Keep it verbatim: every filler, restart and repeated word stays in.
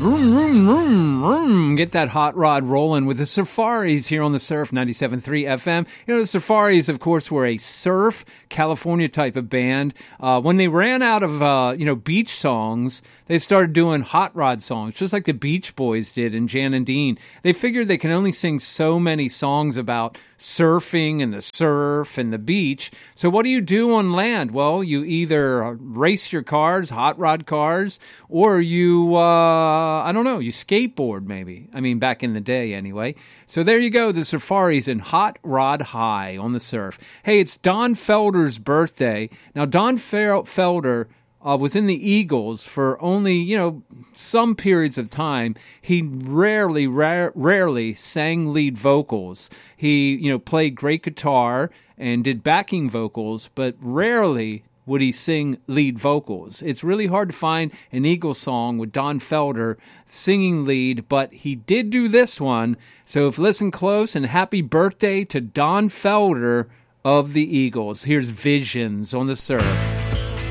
Vroom, vroom, vroom, vroom. Get that hot rod rolling with the Safaris here on the Surf ninety-seven point three F M. You know, the Safaris, of course, were a surf California type of band. Uh, when they ran out of, uh, you know, beach songs, they started doing hot rod songs, just like the Beach Boys did and Jan and Dean. They figured they can only sing so many songs about surfing and the surf and the beach. So what do you do on land? Well, you either race your cars, hot rod cars, or you, uh, I don't know, you skateboard maybe. I mean, back in the day anyway. So there you go, the Safaris in Hot Rod High on the Surf. Hey, it's Don Felder's birthday. Now, Don Fel- Felder Uh, was in the Eagles for only, you know, some periods of time. He rarely, rare, rarely sang lead vocals. He, you know, played great guitar and did backing vocals, but rarely would he sing lead vocals. It's really hard to find an Eagles song with Don Felder singing lead, but he did do this one. So if listen close, and happy birthday to Don Felder of the Eagles. Here's Visions on the Surf.